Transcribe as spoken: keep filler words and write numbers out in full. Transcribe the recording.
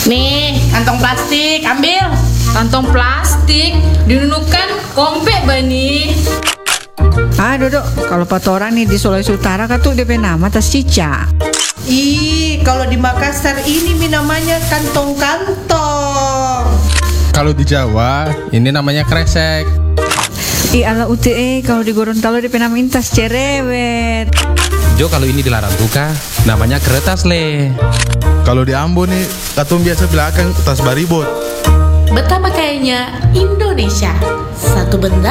Nih, kantong plastik, ambil. Kantong plastik dinunukan kompek bani. Ah, Dodok, kalau patoran nih di Sulawesi Utara kan tuh D P nama tas cica. Ih, kalau di Makassar ini mi namanya kantong-kantong. Kalau di Jawa ini namanya kresek. Ih, ala U T E kalau di Gorontalo D P nama tas cerewet. Jo, kalau ini dilarang buka, namanya kertas le. Kalau di Ambon nih, katong biasa belakang tas baribot. Betapa kayaknya Indonesia. Satu benda